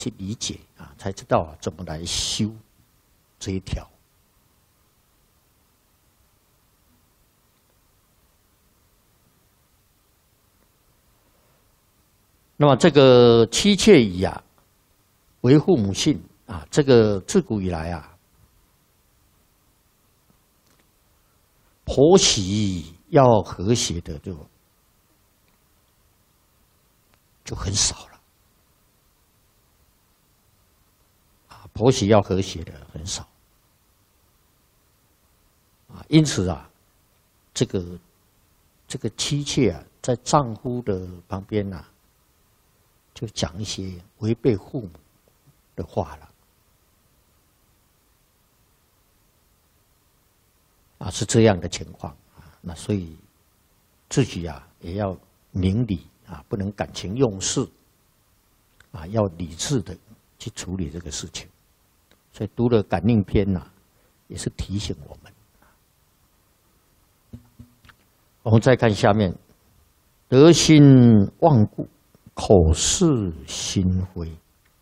去理解啊，才知道怎么来修这一条。那么这个妻妾仪啊，为父母信啊，这个自古以来啊，婆媳要和谐的就很少了啊，婆媳要和谐的很少啊，因此啊，这个妻妾啊，在丈夫的旁边啊，就讲一些违背父母的话了啊，是这样的情况啊。那所以自己啊也要明理啊，不能感情用事啊，要理智的去处理这个事情。所以读了感应篇呐，也是提醒我们。我们再看下面，得心忘故，口是心非。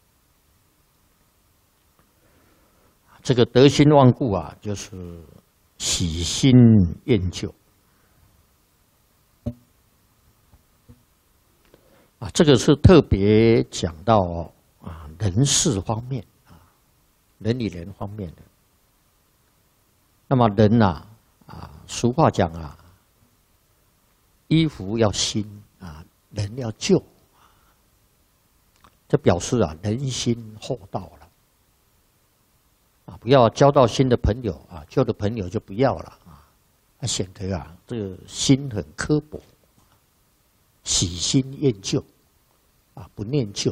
这个得心忘故啊，就是喜新厌旧啊，这个是特别讲到啊人事方面啊，人与人方面的。那么人呐啊，俗话讲啊，衣服要新啊，人要旧。这表示啊，人心厚道了啊！不要交到新的朋友啊，旧的朋友就不要了啊！显得啊，这个心很刻薄，喜新厌旧啊，不念旧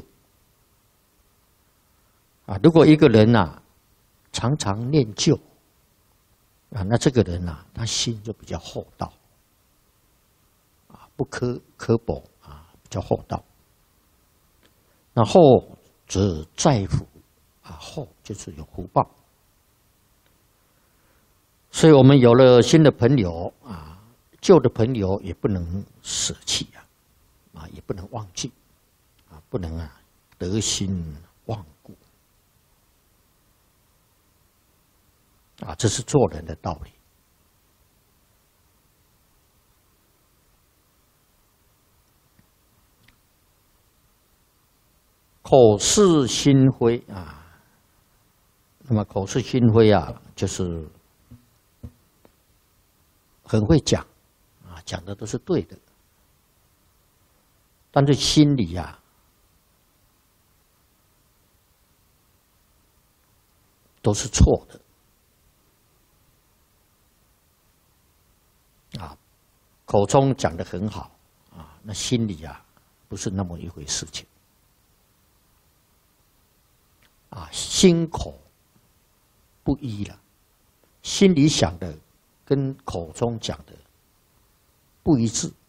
啊。如果一个人呐，常常念旧啊，那这个人呐，他心就比较厚道啊，不刻薄啊，比较厚道。那后则在福啊，后就是有福报。所以我们有了新的朋友啊，旧的朋友也不能舍弃啊，也不能忘记啊，不能啊得心忘故啊，这是做人的道理。口是心非啊，那么口是心非啊，就是很会讲啊，讲的都是对的，但是心里啊都是错的啊，口中讲的很好啊，那心里啊不是那么一回事情。啊，心口不一了，心里想的跟口中讲的不一致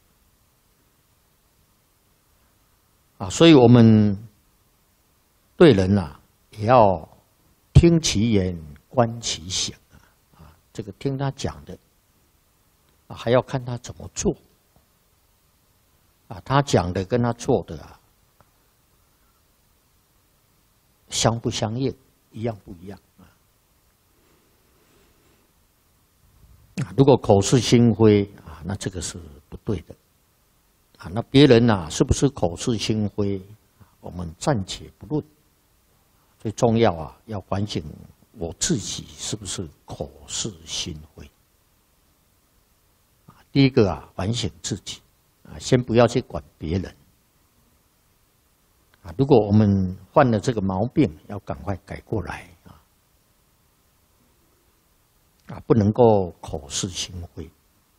啊，所以我们对人呐，也要听其言，观其行啊，这个听他讲的啊，还要看他怎么做啊，他讲的跟他做的啊。相不相应，一样不一样啊？如果口是心非啊，那这个是不对的啊。那别人呐，是不是口是心非，我们暂且不论。最重要啊，要反省我自己是不是口是心非啊。第一个啊，反省自己啊，先不要去管别人。如果我们犯了这个毛病，要赶快改过来啊！不能够口是心非。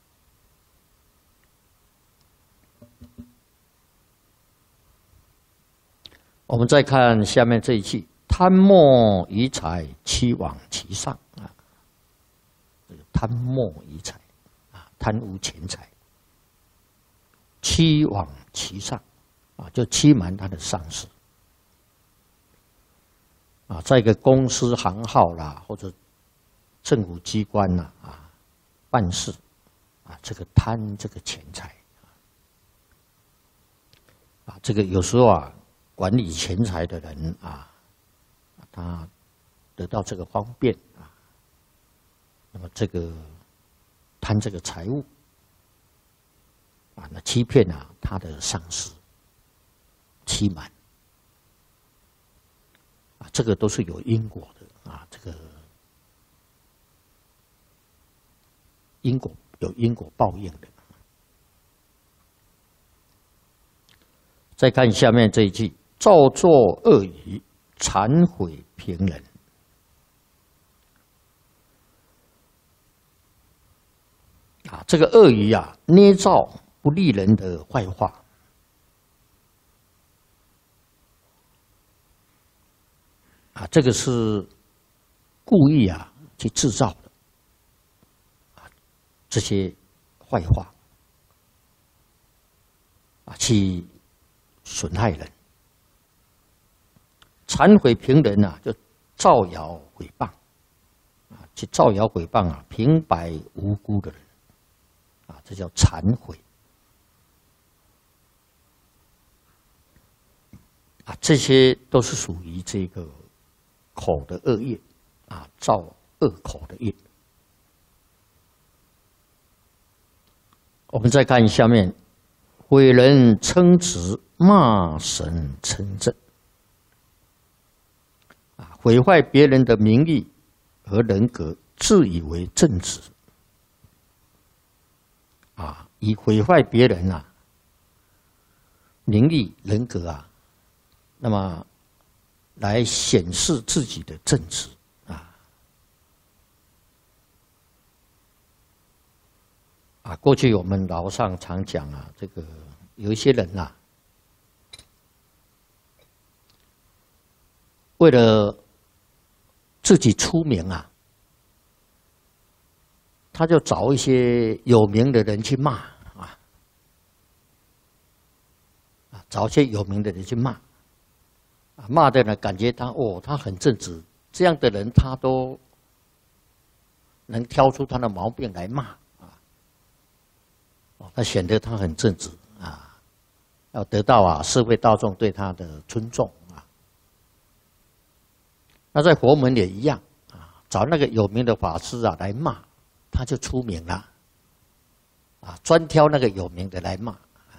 我们再看下面这一句：贪墨于财，欺罔其上啊！贪墨于财啊，贪污钱财，欺罔其上。啊，就欺瞒他的上司啊，在一个公司行号啦，或者政府机关呐啊办事啊，这个贪这个钱财啊，这个有时候啊，管理钱财的人啊， 他得到这个方便啊，那么这个贪这个财物啊，那欺骗啊他的上司，欺瞒啊，这个都是有因果的啊，这个因果有因果报应的。再看下面这一句：造作恶语，忏悔平人。啊，这个恶语啊，捏造不利人的坏话。啊，这个是故意啊去制造的。啊，这些坏话啊，去损害人。忏悔平人啊，就造谣诽谤啊，去造谣诽谤啊，平白无辜的人啊，这叫忏悔啊，这些都是属于这个口的恶业啊，造恶口的业。我们再看下面，毁人称职，骂神称正。啊，毁坏别人的名誉和人格，自以为正直。啊，以毁坏别人啊名誉人格啊，那么来显示自己的正直啊。啊，过去我们老上常讲啊，这个有一些人啊，为了自己出名啊，他就找一些有名的人去骂啊，找一些有名的人去骂，啊，骂的呢感觉他很正直，这样的人他都能挑出他的毛病来骂啊，他显得他很正直啊，要得到啊社会大众对他的尊重。那在佛门也一样啊，找那个有名的法师啊来骂，他就出名了啊，专挑那个有名的来骂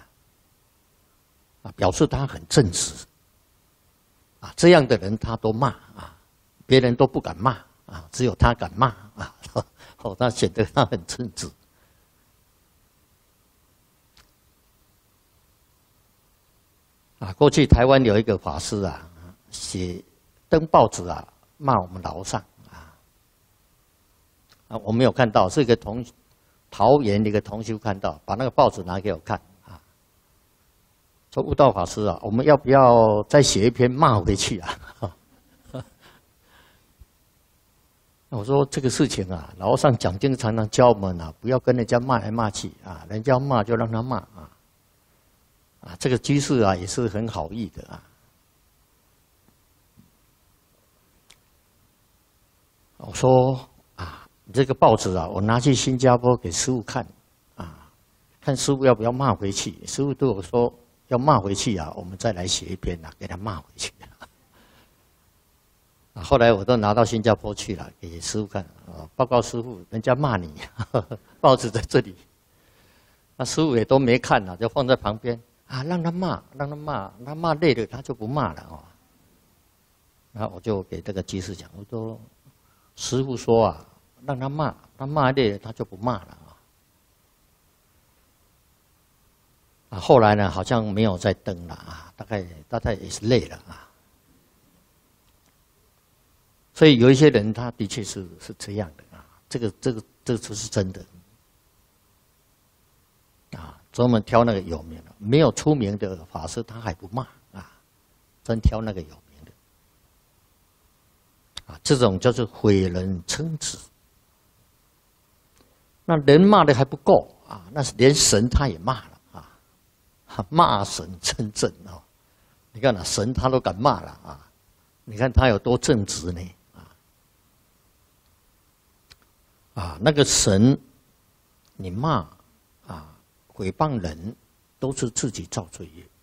啊，表示他很正直啊，这样的人他都骂啊，别人都不敢骂啊，只有他敢骂啊，哦，他显得他很正直啊。过去台湾有一个法师啊，登报纸啊，骂我们老上啊，我没有看到，是一个桃园的一个同修看到，把那个报纸拿给我看啊，说悟道法师啊，我们要不要再写一篇骂回去啊？我说这个事情啊，老和尚讲经常常教我们啊，不要跟人家骂来骂去啊，人家骂就让他骂啊，这个居士啊也是很好意的啊。我说啊，你这个报纸啊，我拿去新加坡给师父看啊，看师父要不要骂回去。师父对我说要骂回去啊，我们再来写一篇啊，给他骂回去。啊，后来我都拿到新加坡去了，给师父看啊，报告师父，人家骂你，报纸在这里。那师父也都没看啊，就放在旁边啊，让他骂，让他骂，他骂累了他就不骂了哦。然后我就给这个居士讲，我说。师父说啊，让他骂，他骂累了，他就不骂了啊。后来呢，好像没有再登了啊，大概也是累了啊。所以有一些人，他的确是这样的啊，这个就是真的啊。专门挑那个有名的，没有出名的法师，他还不骂啊，专挑那个有名。啊，这种叫做毁人称职。那人骂的还不够啊，那是连神他也骂了啊，骂神称正哦。你看啊，神他都敢骂了啊，你看他有多正直呢啊，那个神，你骂啊，诽谤人，都是自己造罪业。